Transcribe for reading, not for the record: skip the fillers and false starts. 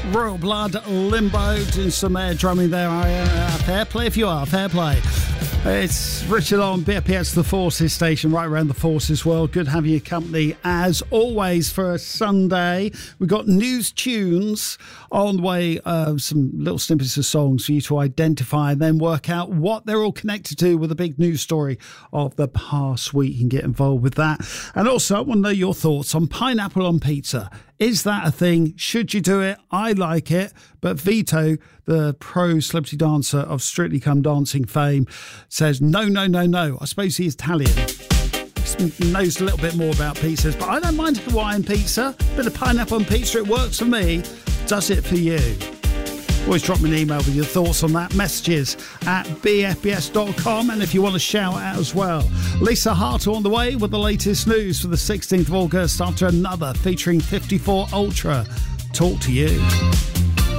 Royal Blood, Limbo, doing some air drumming there. Fair play if you are, fair play. It's Richard on BFPS, the Forces station, right around the Forces world. Good having your company as always for a Sunday. We've got news tunes on the way, some little snippets of songs for you to identify and then work out what they're all connected to with a big news story of the past week. You can get involved with that. And also, I want to know your thoughts on pineapple on pizza. Is that a thing? Should you do it? I like it. But Vito, the pro celebrity dancer of Strictly Come Dancing fame, says no. I suppose he's Italian. He knows a little bit more about pizzas, but I don't mind Hawaiian pizza. Bit of pineapple on pizza, it works for me. Does it for you? Always drop me an email with your thoughts on that. Messages at bfbs.com, and if you want to shout out as well. Lisa Hart on the way with the latest news for the 16th of August after another featuring 54 Ultra. Talk to you.